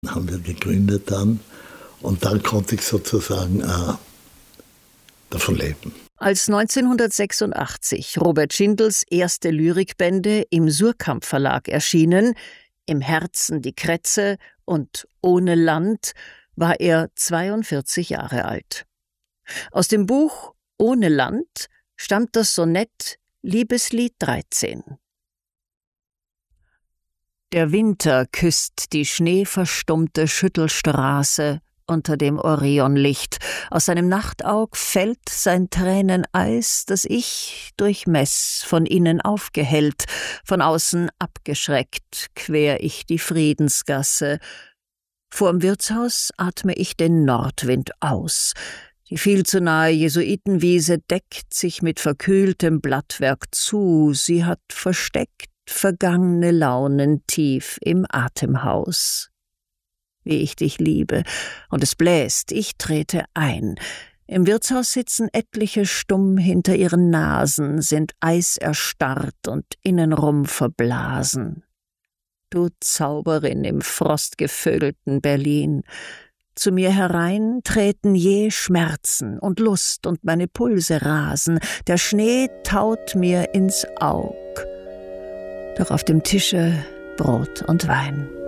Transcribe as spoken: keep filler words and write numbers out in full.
Haben wir gegründet dann und dann konnte ich sozusagen äh, davon leben. Als neunzehnhundertsechsundachtzig Robert Schindels erste Lyrikbände im Suhrkamp Verlag erschienen, Im Herzen die Krätze und Ohne Land, war er zweiundvierzig Jahre alt. Aus dem Buch Ohne Land stammt das Sonett Liebeslied dreizehn. Der Winter küsst die schneeverstummte Schüttelstraße unter dem Orionlicht. Aus seinem Nachtaug fällt sein Träneneis, das ich durchmess, von innen aufgehellt, von außen abgeschreckt, quer ich die Friedensgasse. Vorm Wirtshaus atme ich den Nordwind aus. Die viel zu nahe Jesuitenwiese deckt sich mit verkühltem Blattwerk zu. Sie hat versteckt vergangene Launen tief im Atemhaus. Wie ich dich liebe, und es bläst, ich trete ein. Im Wirtshaus sitzen etliche stumm hinter ihren Nasen, sind eiserstarrt und innenrum verblasen. Du Zauberin im frostgevögelten Berlin, zu mir herein treten je Schmerzen und Lust und meine Pulse rasen, der Schnee taut mir ins Aug. Doch auf dem Tische Brot und Wein.